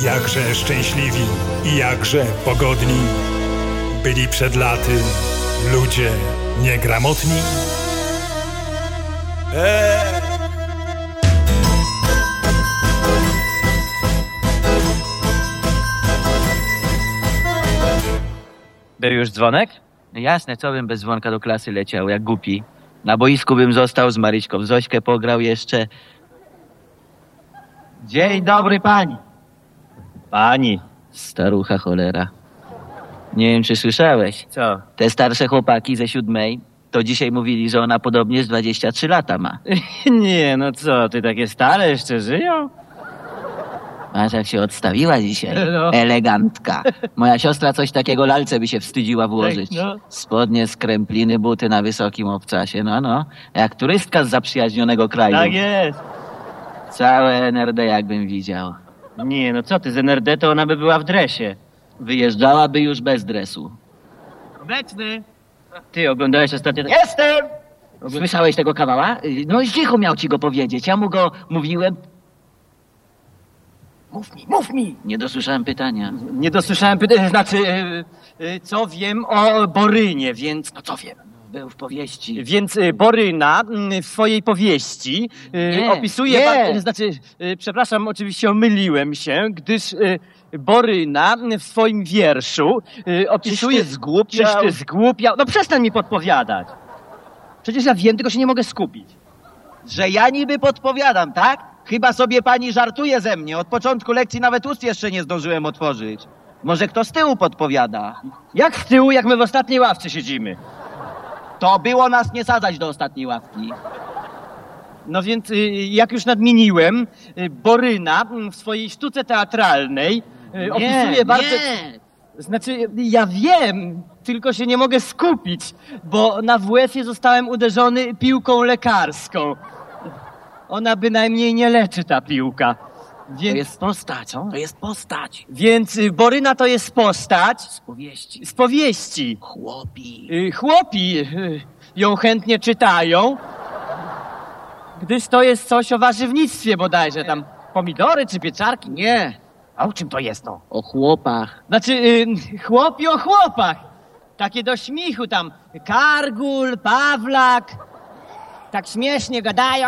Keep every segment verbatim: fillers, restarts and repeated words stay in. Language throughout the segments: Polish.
Jakże szczęśliwi i jakże pogodni byli przed laty ludzie niegramotni. Eee. Był już dzwonek? No jasne, co bym bez dzwonka do klasy leciał, jak głupi. Na boisku bym został, z Maryśką w Zośkę pograł jeszcze. Dzień dobry pani. Pani. Starucha cholera. Nie wiem, czy słyszałeś. Co? Te starsze chłopaki ze siódmej to dzisiaj mówili, że ona podobnie z dwadzieścia trzy lata ma. Nie, no co, ty takie stare jeszcze żyją? Masz, jak się odstawiła dzisiaj. No. Elegantka. Moja siostra coś takiego lalce by się wstydziła włożyć. No. Spodnie z krępliny, buty na wysokim obcasie. No, no. Jak turystka z zaprzyjaźnionego kraju. Tak jest. Całe N R D jakbym widział. Nie, no co ty, z N R D to ona by była w dresie. Wyjeżdżałaby już bez dresu. Obecny. Ty oglądałeś ostatnio... Jestem! Słyszałeś tego kawała? No cicho miał ci go powiedzieć. Ja mu go mówiłem. Mów mi, mów mi! Nie dosłyszałem pytania. Nie dosłyszałem pytania, znaczy, e, e, co wiem o Borynie, więc... No co wiem? Był w powieści. Więc e, Boryna m, w swojej powieści e, Nie, opisuje... nie. Ba- znaczy, e, przepraszam, oczywiście omyliłem się, gdyż e, Boryna w swoim wierszu e, opisuje... Czyś ty zgłupiał? Czyś ty zgłupiał? No przestań mi podpowiadać. Przecież ja wiem, tylko się nie mogę skupić. Że ja niby podpowiadam, tak? Chyba sobie pani żartuje ze mnie. Od początku lekcji nawet ust jeszcze nie zdążyłem otworzyć. Może kto z tyłu podpowiada? Jak w tyłu, jak my w ostatniej ławce siedzimy? To było nas nie sadzać do ostatniej ławki. No więc, y, jak już nadmieniłem, y, Boryna w swojej sztuce teatralnej y, opisuje bardzo... Nie. Znaczy, ja wiem, tylko się nie mogę skupić, bo na W F-ie zostałem uderzony piłką lekarską. Ona bynajmniej nie leczy, ta piłka. Więc, To jest postać, to jest postać. więc y, Boryna to jest postać Z powieści. z powieści. Chłopi. Y, Chłopi y, ją chętnie czytają, gdyż to jest coś o warzywnictwie bodajże, tam pomidory czy pieczarki. Nie, A o czym to jest to? o chłopach. Znaczy, y, chłopi o chłopach. Takie do śmichu tam. Kargul, Pawlak. Tak śmiesznie gadają.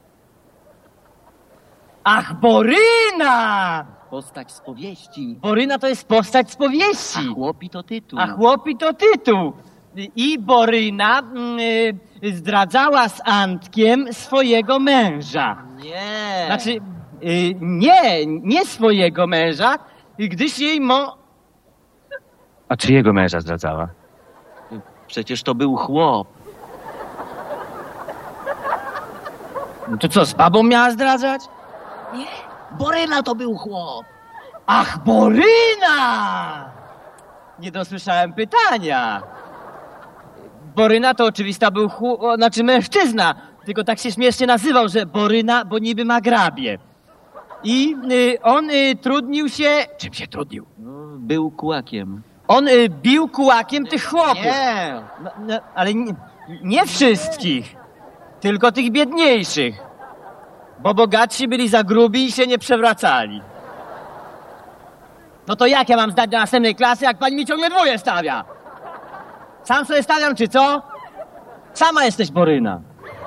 Ach, Boryna! Postać z powieści. Boryna to jest postać z A powieści. chłopi to tytuł. A chłopi to tytuł. I Boryna mm, y, zdradzała z Antkiem swojego męża. Nie. Znaczy, y, nie, nie swojego męża, gdyż jej mo... A czyjego męża zdradzała? Przecież to był chłop. No to co, z babą miała zdradzać? Nie. Boryna to był chłop. Ach, Boryna! Nie dosłyszałem pytania. Boryna to oczywista był chłop, o, znaczy mężczyzna, tylko tak się śmiesznie nazywał, że Boryna, bo niby ma grabie. I y, on y, trudnił się... Czym się trudnił? No, był kułakiem. On y, bił kułakiem tych chłopów. Nie. No, no, ale nie, nie wszystkich, tylko tych biedniejszych. Bo bogatsi byli za grubi i się nie przewracali. No to jak ja mam zdać do następnej klasy, jak pani mi ciągle dwoje stawia? Sam sobie stawiam, czy co? Sama jesteś Boryna.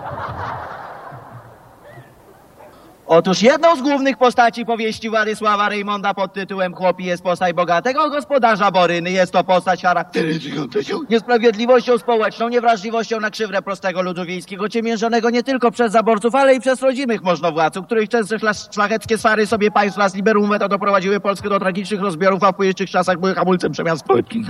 Otóż jedną z głównych postaci powieści Władysława Reymonda pod tytułem Chłopi jest postać bogatego gospodarza Boryny. Jest to postać charakteryzująca się niesprawiedliwością społeczną, niewrażliwością na krzywdę prostego ludu wiejskiego, ciemiężonego nie tylko przez zaborców, ale i przez rodzimych możnowładców, których często szla- szlacheckie swary sobie państw las liberum veto doprowadziły Polskę do tragicznych rozbiorów, a w późniejszych czasach były hamulcem przemian społecznych.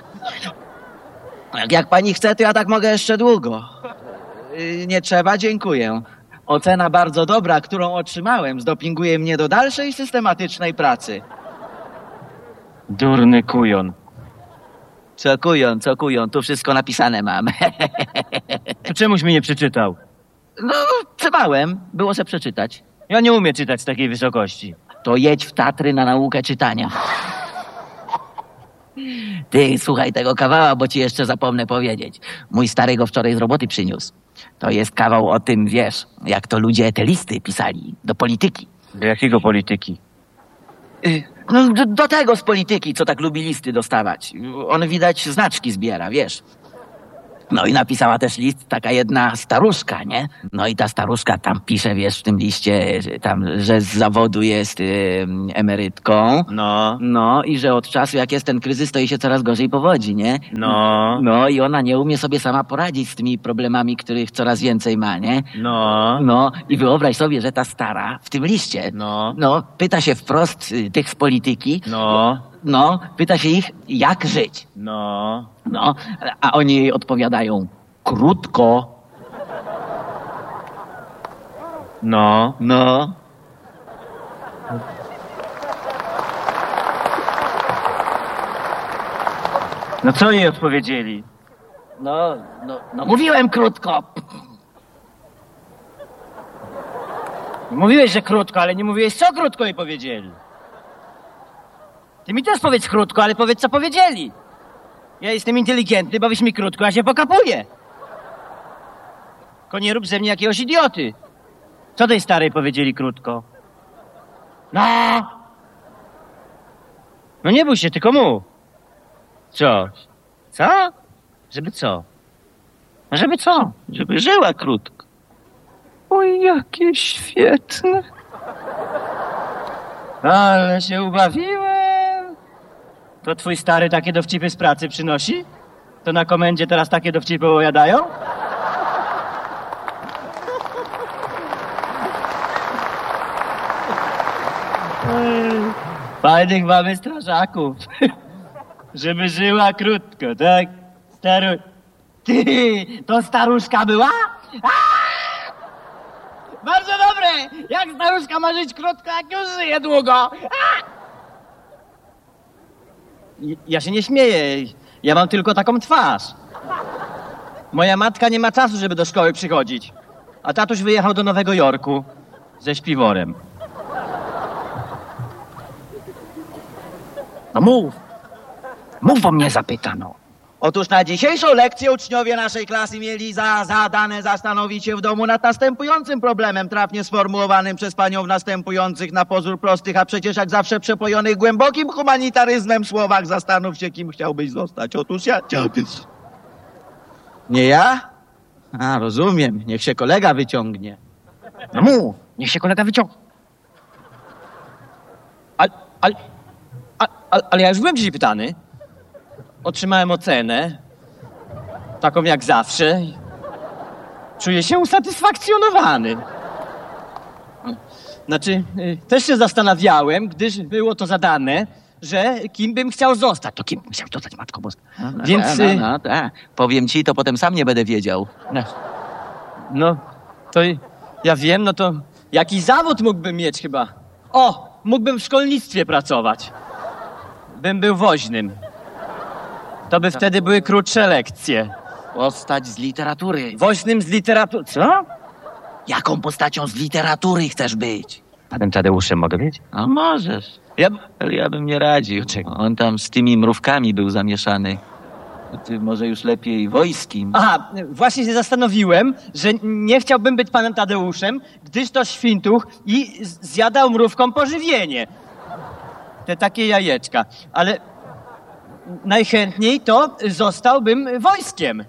Jak, jak pani chce, to ja tak mogę jeszcze długo. Yy, nie trzeba, dziękuję. Ocena bardzo dobra, którą otrzymałem, zdopinguje mnie do dalszej systematycznej pracy. Durny kujon. Co kujon, co kujon, tu wszystko napisane mam. To czemuś mi nie przeczytał? No, trzymałem, było se przeczytać. Ja nie umiem czytać z takiej wysokości. To jedź w Tatry na naukę czytania. Ty, słuchaj tego kawała, bo ci jeszcze zapomnę powiedzieć. Mój stary go wczoraj z roboty przyniósł. To jest kawał o tym, wiesz, jak to ludzie te listy pisali do polityki. Do jakiego polityki? Y, No, do, do tego z polityki, co tak lubi listy dostawać. On widać znaczki zbiera, wiesz. No i napisała też list taka jedna staruszka, nie? No i ta staruszka tam pisze, wiesz, w tym liście, że tam, że z zawodu jest yy, emerytką. No, No i że od czasu, jak jest ten kryzys, to jej się coraz gorzej powodzi, nie? no, No i ona nie umie sobie sama poradzić z tymi problemami, których coraz więcej ma, nie? no, No i wyobraź sobie, że ta stara w tym liście, no, no, pyta się wprost y, tych z polityki, no, no, pyta się ich, jak żyć. no. No, a oni jej odpowiadają, krótko. No. No. No co jej odpowiedzieli? No, no, no mówiłem krótko. Mówiłeś, że krótko, ale nie mówiłeś, co krótko jej powiedzieli. Ty mi też powiedz krótko, ale powiedz, co powiedzieli. Ja jestem inteligentny, powiedz mi krótko, a się pokapuję. Tylko nie rób ze mnie jakiegoś idioty. Co tej starej powiedzieli krótko? No! No nie bój się, tylko mów. Co? Co? Żeby co? No żeby co? Żeby żyła krótko. Oj, jakie świetne. Ale się ubawiłem. To twój stary takie dowcipy z pracy przynosi? To na komendzie teraz takie dowcipy opowiadają? Ej, fajnych mamy strażaków. Żeby żyła krótko, tak? Staru... Ty, to staruszka była? A! Bardzo dobre! Jak staruszka ma żyć krótko, jak już żyje długo? A! Ja się nie śmieję. Ja mam tylko taką twarz. Moja matka nie ma czasu, żeby do szkoły przychodzić. A tatuś wyjechał do Nowego Jorku ze śpiworem. No mów. Mów, bo mnie zapytano. Otóż na dzisiejszą lekcję uczniowie naszej klasy mieli za zadane zastanowić się w domu nad następującym problemem, trafnie sformułowanym przez panią w następujących na pozór prostych, a przecież jak zawsze przepojonych głębokim humanitaryzmem słowach. Zastanów się, kim chciałbyś zostać. Otóż ja chciałbyś. Nie ja? A, rozumiem. Niech się kolega wyciągnie. No mów, niech się kolega wyciągnie. Ale, ale, ale, ale ja już byłem dzisiaj pytany. Otrzymałem ocenę, taką jak zawsze. Czuję się usatysfakcjonowany. Znaczy, y, też się zastanawiałem, gdyż było to zadane, że kim bym chciał zostać. To kim bym chciał zostać, Matko Boska. No, no, Więc... No, y, no, tak. Powiem ci, to potem sam nie będę wiedział. No, no, to ja wiem, no to jaki zawód mógłbym mieć chyba? O, mógłbym w szkolnictwie pracować. Bym był woźnym. To by wtedy były krótsze lekcje. Postać z literatury. Woźnym z literatury. Co? Jaką postacią z literatury chcesz być? Panem Tadeuszem mogę być? A możesz. Ja... Ale ja bym nie radził. On tam z tymi mrówkami był zamieszany. Ty może już lepiej wojskim. Aha, właśnie się zastanowiłem, że nie chciałbym być panem Tadeuszem, gdyż to świntuch i z- zjadał mrówkom pożywienie. Te takie jajeczka. Ale najchętniej to zostałbym wojskiem.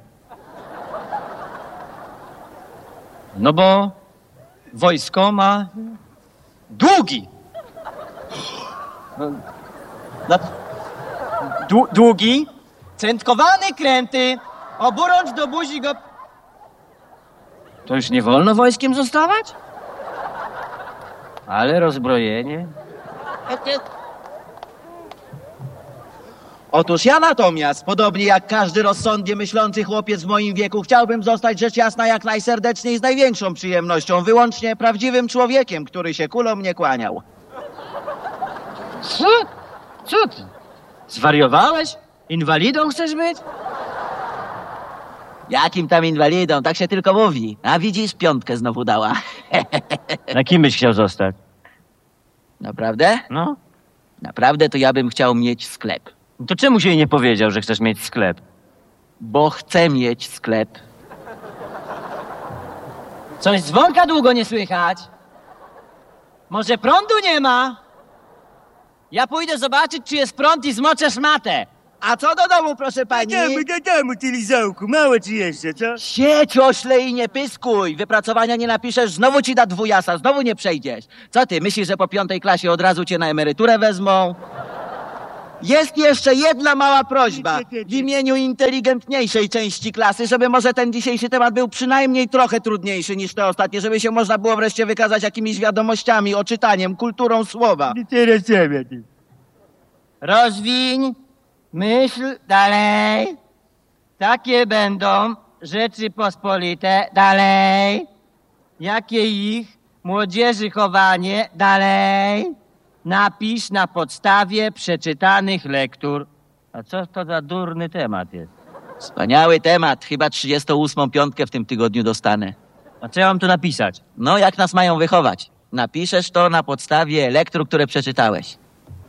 No bo wojsko ma długi. No, na- dłu- długi, centkowany kręty, oburącz do buzi go... To już nie wolno wojskiem zostawać? Ale rozbrojenie... Otóż ja natomiast, podobnie jak każdy rozsądnie myślący chłopiec w moim wieku, chciałbym zostać rzecz jasna jak najserdeczniej z największą przyjemnością, wyłącznie prawdziwym człowiekiem, który się kulom nie kłaniał. Co? Co ty? Zwariowałeś? Inwalidą chcesz być? Jakim tam inwalidą, tak się tylko mówi. A widzisz, piątkę znowu dała. Na kim byś chciał zostać? Naprawdę? No. Naprawdę to ja bym chciał mieć sklep. To czemu się jej nie powiedział, że chcesz mieć sklep? Bo chcę mieć sklep. Coś dzwonka długo nie słychać. Może prądu nie ma? Ja pójdę zobaczyć, czy jest prąd i zmoczę szmatę. A co do domu, proszę pani? Gadamy, gadamy, ty lizołku, mało ci jeszcze, co? Sieć, ośle i nie pyskuj. Wypracowania nie napiszesz, znowu ci da dwujasa, znowu nie przejdziesz. Co ty, myślisz, że po piątej klasie od razu cię na emeryturę wezmą? Jest jeszcze jedna mała prośba w imieniu inteligentniejszej części klasy, żeby może ten dzisiejszy temat był przynajmniej trochę trudniejszy niż te ostatnie, żeby się można było wreszcie wykazać jakimiś wiadomościami, oczytaniem, kulturą słowa. Nie teraz ciebie, ty. Rozwiń, myśl dalej. Takie będą Rzeczypospolite dalej. Jakie ich młodzieży chowanie dalej. Napisz na podstawie przeczytanych lektur. A co to za durny temat jest? Wspaniały temat, chyba trzydziestą ósmą piątkę w tym tygodniu dostanę. A co ja mam tu napisać? No, jak nas mają wychować? Napiszesz to na podstawie lektur, które przeczytałeś.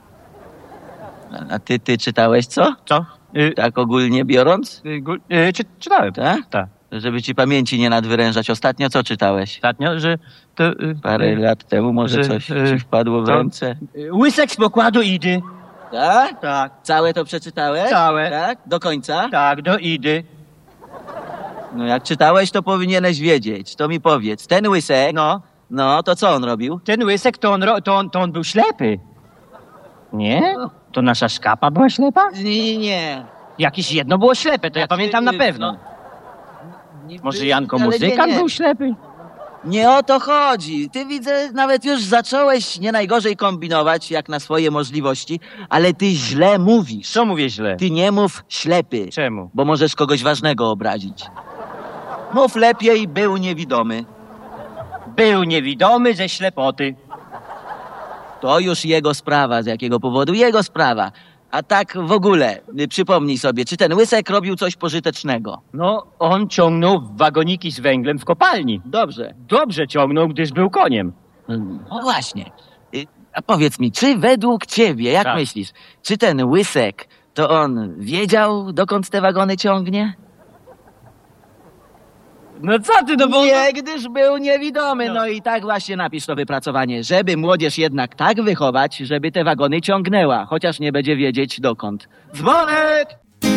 A- A ty, ty czytałeś co? Co? Y, Tak ogólnie biorąc? y, gu- y, czy, czytałem. Tak? Tak. Żeby ci pamięci nie nadwyrężać. Ostatnio co czytałeś? Ostatnio, że to... Y, Parę y, lat temu może że- coś y, ci wpadło w to- ręce. y, Łysek z pokładu Idy. Tak? Tak. Całe to przeczytałeś? Całe. Tak? Do końca? Tak, do Idy. No jak czytałeś, to powinieneś wiedzieć. To mi powiedz. Ten łysek, No, no to co on robił? ten Łysek to on, ro- to on, to on był ślepy. Nie? To nasza szkapa była ślepa? Nie, nie. Jakieś jedno było ślepe, to ja Znaczy, pamiętam na y, pewno. no, Nie- Może Janko ale nie, Muzykant nie. był ślepy? Nie o to chodzi. Ty widzę, nawet już zacząłeś nie najgorzej kombinować, jak na swoje możliwości, ale ty źle mówisz. Co mówię źle? Ty nie mów ślepy, Czemu? bo możesz kogoś ważnego obrazić. Mów lepiej, był niewidomy. Był niewidomy ze ślepoty. To już jego sprawa, z jakiego powodu jego sprawa. A tak w ogóle, y, przypomnij sobie, czy ten łysek robił coś pożytecznego? No, on ciągnął wagoniki z węglem w kopalni. Dobrze. Dobrze ciągnął, gdyż był koniem. No właśnie. Y, A powiedz mi, czy według ciebie, jak Tak. myślisz, czy ten łysek, to on wiedział, dokąd te wagony ciągnie? No co ty, no bo... Nie, gdyż był niewidomy. No. No i tak właśnie napisz to wypracowanie, żeby młodzież jednak tak wychować, żeby te wagony ciągnęła, chociaż nie będzie wiedzieć dokąd. Dzwonek!